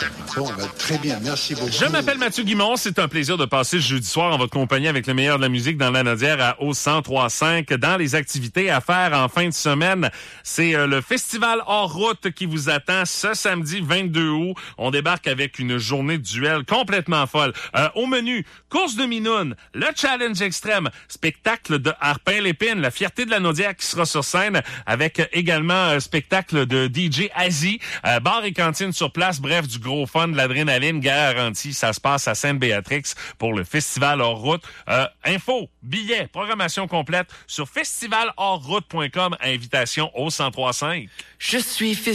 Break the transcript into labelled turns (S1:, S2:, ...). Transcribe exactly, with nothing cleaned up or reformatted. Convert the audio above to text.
S1: Bon, ben, très bien, merci beaucoup.
S2: Je m'appelle Mathieu Guimond, c'est un plaisir de passer le jeudi soir en votre compagnie avec le meilleur de la musique dans la Nodière à O cent trois cinq. Dans les activités à faire en fin de semaine, c'est euh, le festival hors route qui vous attend ce samedi vingt-deux août. On débarque avec une journée de duel complètement folle. Euh, au menu, course de Minoune, le challenge extrême, spectacle de Harpin-Lépine, la fierté de la Nodière qui sera sur scène avec également un spectacle de D J Asie, euh, bar et cantine sur place, bref, du gros fun, de l'adrénaline garantie. Ça se passe à Sainte-Béatrix pour le festival hors route. Euh, info, billets, programmation complète sur festival hors route point com, invitation au cent trois cinq.
S3: Je suis